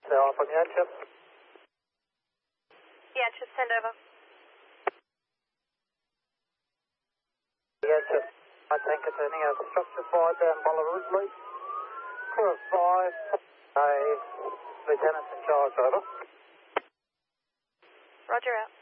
off on the engine. Yeah, just send over. The engine. My tanker turning out. Structure 5 down Bollaroo, please. Crew of 5. A lieutenant in charge, over. Roger out.